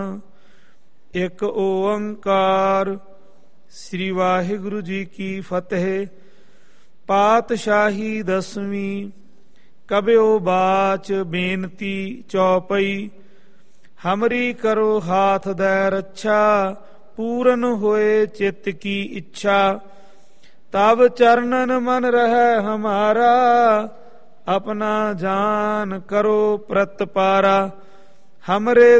ਇੱਕ ਓੰਕਾਰ। ਸ੍ਰੀ ਵਾਹਿਗੁਰੂ ਜੀ ਕੀ ਫਤਿਹ। ਪਾਤਸ਼ਾਹੀ ਦਸਵੀਂ। ਕਬਿਓ ਬਾਚ ਬੇਨਤੀ ਚੌਪਈ। ਹਮਰੀ ਕਰੋ ਹਾਥ ਦੈ ਰੱਛਾ, ਪੂਰਨ ਹੋਏ ਚਿੱਤ ਕੀ ਇੱਛਾ। ਤਬ ਚਰਨਨ ਮਨ ਰਹਿ ਹਮਾਰਾ, ਆਪਣਾ ਜਾਨ ਕਰੋ ਪ੍ਰਤਪਾਰਾ। ਹਮਰੇ